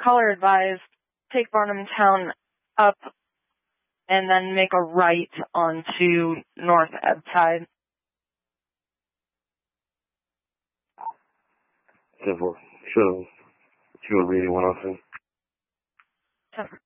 caller advised, take Barnum Town up and then make a right onto North Ebbtide. 10-4. Show 2 reading 106. 10.